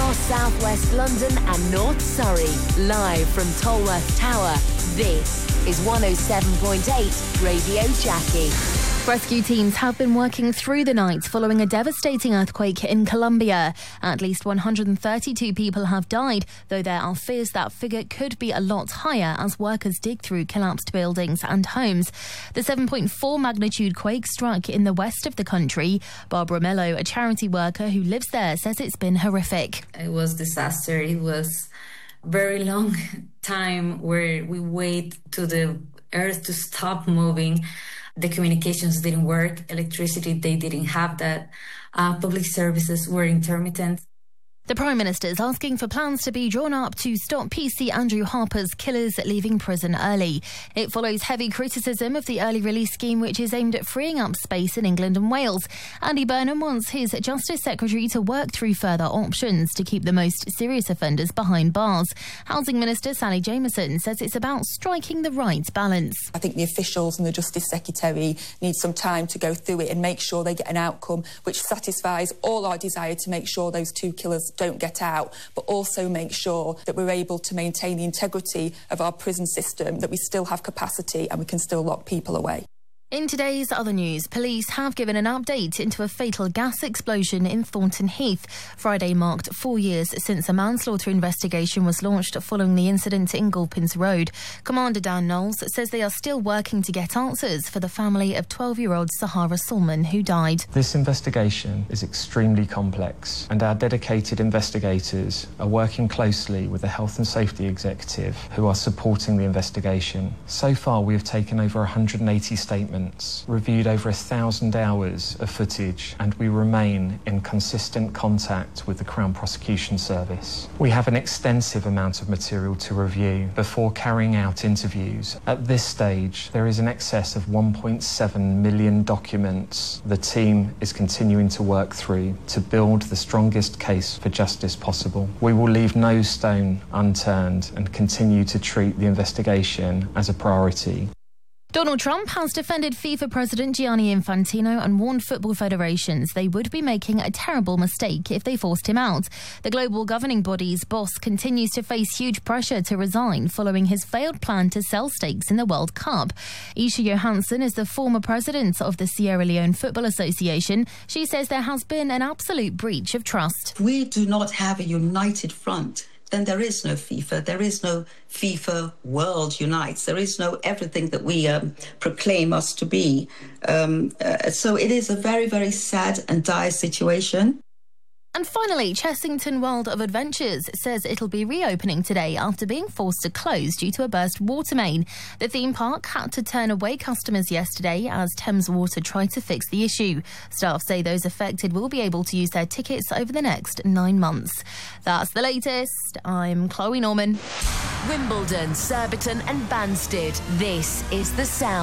across southwest London and North Surrey. Live from Tolworth Tower, this is 107.8 Radio Jackie. Rescue teams have been working through the night following a devastating earthquake in Colombia. At least 132 people have died, though there are fears that figure could be a lot higher as workers dig through collapsed buildings and homes. The 7.4 magnitude quake struck in the west of the country. Barbara Mello, a charity worker who lives there, says it's been horrific. It was disaster. It was very long time where we wait to the earth to stop moving. The communications didn't work, electricity, they didn't have that. Public services were intermittent. The Prime Minister is asking for plans to be drawn up to stop PC Andrew Harper's killers leaving prison early. It follows heavy criticism of the early release scheme, which is aimed at freeing up space in England and Wales. Andy Burnham wants his Justice Secretary to work through further options to keep the most serious offenders behind bars. Housing Minister Sally Jameson says it's about striking the right balance. I think the officials and the Justice Secretary need some time to go through it and make sure they get an outcome which satisfies all our desire to make sure those two killers don't get out, but also make sure that we're able to maintain the integrity of our prison system, that we still have capacity and we can still lock people away. In today's other news, police have given an update into a fatal gas explosion in Thornton Heath. Friday marked 4 years since a manslaughter investigation was launched following the incident in Gulpins Road. Commander Dan Knowles says they are still working to get answers for the family of 12-year-old Sahara Sulman, who died. This investigation is extremely complex, and our dedicated investigators are working closely with the Health and Safety Executive, who are supporting the investigation. So far, we have taken over 180 statements, reviewed over 1,000 hours of footage, and we remain in consistent contact with the Crown Prosecution Service. We have an extensive amount of material to review before carrying out interviews. At this stage, there is in excess of 1.7 million documents the team is continuing to work through to build the strongest case for justice possible. We will leave no stone unturned and continue to treat the investigation as a priority. Donald Trump has defended FIFA President Gianni Infantino and warned football federations they would be making a terrible mistake if they forced him out. The global governing body's boss continues to face huge pressure to resign following his failed plan to sell stakes in the World Cup. Isha Johansson is the former president of the Sierra Leone Football Association. She says there has been an absolute breach of trust. We do not have a united front. Then there is no FIFA. There is no FIFA World Unites. There is no everything that we proclaim us to be. So it is a very, very sad and dire situation. And finally, Chessington World of Adventures says it'll be reopening today after being forced to close due to a burst water main. The theme park had to turn away customers yesterday as Thames Water tried to fix the issue. Staff say those affected will be able to use their tickets over the next 9 months. That's the latest. I'm Chloe Norman. Wimbledon, Surbiton and Banstead. This is The Sound.